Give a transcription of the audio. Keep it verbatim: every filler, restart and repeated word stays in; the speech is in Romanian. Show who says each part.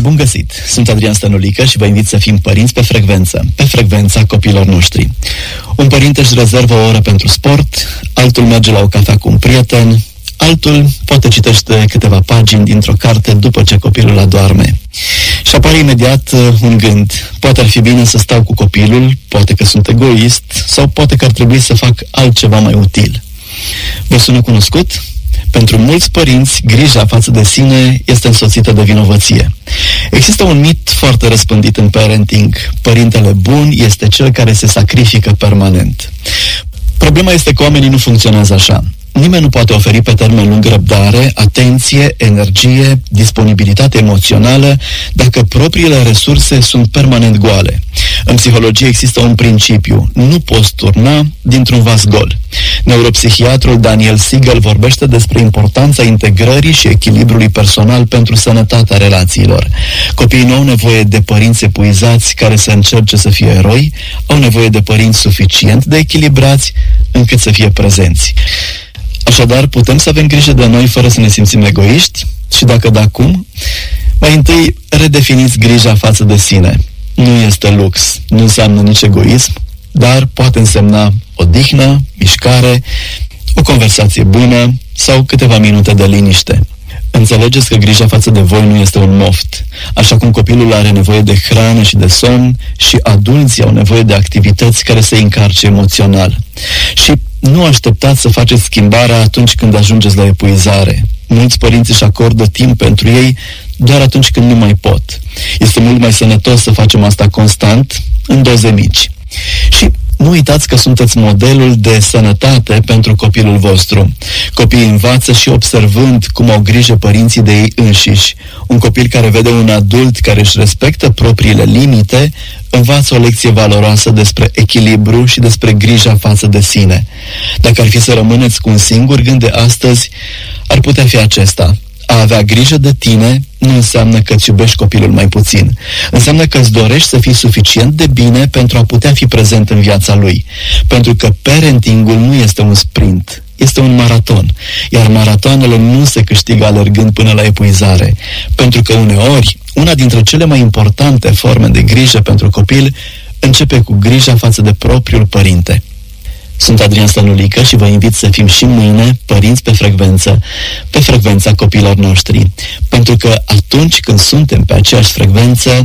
Speaker 1: Bun găsit! Sunt Adrian Stănulică și vă invit să fim părinți pe frecvență, pe frecvența copiilor noștri. Un părinte își rezervă o oră pentru sport, altul merge la o cafea cu un prieten, altul poate citește câteva pagini dintr-o carte după ce copilul adorme. Și apare imediat un gând. Poate ar fi bine să stau cu copilul, poate că sunt egoist, sau poate că ar trebui să fac altceva mai util. Vă sună cunoscut? Pentru mulți părinți, grija față de sine este însoțită de vinovăție. Există un mit foarte răspândit în parenting. Părintele bun este cel care se sacrifică permanent. Problema este că oamenii nu funcționează așa. Nimeni nu poate oferi pe termen lung răbdare, atenție, energie, disponibilitate emoțională dacă propriile resurse sunt permanent goale. În psihologie există un principiu: nu poți turna dintr-un vas gol. Neuropsihiatrul Daniel Siegel vorbește despre importanța integrării și echilibrului personal pentru sănătatea relațiilor. Copiii nu au nevoie de părinți epuizați care să încerce să fie eroi, au nevoie de părinți suficient de echilibrați încât să fie prezenți. Așadar, putem să avem grijă de noi fără să ne simțim egoiști? Și dacă da, cum? Mai întâi, redefiniți grija față de sine. Nu este lux, nu înseamnă nici egoism, dar poate însemna odihnă, mișcare, o conversație bună sau câteva minute de liniște. Înțelegeți că grija față de voi nu este un moft. Așa cum copilul are nevoie de hrană și de somn, și adulții au nevoie de activități care să-i încarce emoțional. Și nu așteptați să faceți schimbarea atunci când ajungeți la epuizare. Mulți părinți își acordă timp pentru ei doar atunci când nu mai pot. Este mult mai sănătos să facem asta constant, în doze mici. Și nu uitați că sunteți modelul de sănătate pentru copilul vostru. Copiii învață și observând cum au grijă părinții de ei înșiși. Un copil care vede un adult care își respectă propriile limite, învață o lecție valoroasă despre echilibru și despre grija față de sine. Dacă ar fi să rămâneți cu un singur gând de astăzi, ar putea fi acesta: a avea grijă de tine nu înseamnă că îți iubești copilul mai puțin. Înseamnă că îți dorești să fii suficient de bine pentru a putea fi prezent în viața lui. Pentru că parentingul nu este un sprint, este un maraton. Iar maratoanele nu se câștigă alergând până la epuizare. Pentru că uneori, una dintre cele mai importante forme de grijă pentru copil începe cu grija față de propriul părinte. Sunt Adrian Stănulică și vă invit să fim și mâine părinți pe frecvență, pe frecvența copiilor noștri. Pentru că atunci când suntem pe aceeași frecvență,